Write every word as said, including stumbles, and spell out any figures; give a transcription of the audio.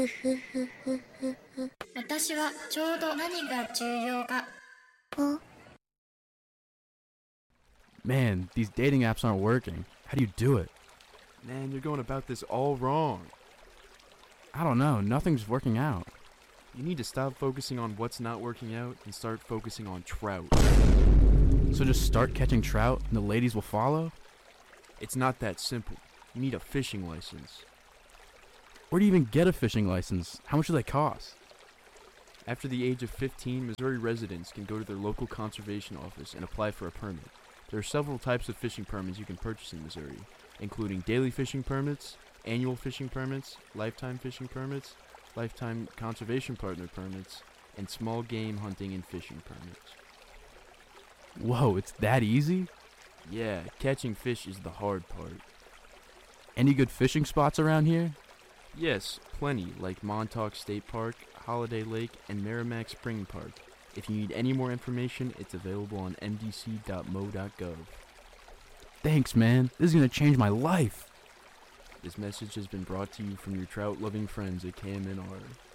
私はちょうど何が重要か。 Man, these dating apps aren't working. How do you do it? Man, you're going about this all wrong. I don't know. Nothing's working out. You need to stop focusing on what's not working out and start focusing on trout. So just start catching trout and the ladies will follow? It's not that simple. You need a fishing license. Where do you even get a fishing license? How much do they cost? After the age of fifteen, Missouri residents can go to their local conservation office and apply for a permit. There are several types of fishing permits you can purchase in Missouri, including daily fishing permits, annual fishing permits, lifetime fishing permits, lifetime conservation partner permits, and small game hunting and fishing permits. Whoa, it's that easy? Yeah, catching fish is the hard part. Any good fishing spots around here? Yes, plenty, like Montauk State Park, Holiday Lake, and Merrimack Spring Park. If you need any more information, it's available on m d c dot m o dot gov. Thanks, man. This is gonna change my life. This message has been brought to you from your trout-loving friends at K M N R.